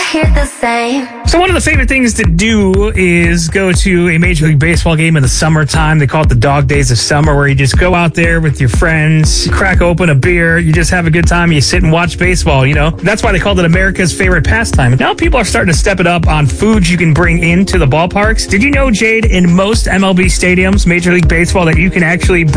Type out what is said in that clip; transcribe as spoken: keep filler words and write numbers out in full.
hear the same. So one of the favorite things to do is go to a Major League Baseball game in the summertime. They call it the dog days of summer, where you just go out there with your friends, you crack open a beer, you just have a good time, you sit and watch baseball, you know. That's why they called it America's favorite pastime. Now people are starting to step it up on foods you can bring into the ballparks. Did you know, Jade, in most M L B stadiums, Major League Baseball, that you can actually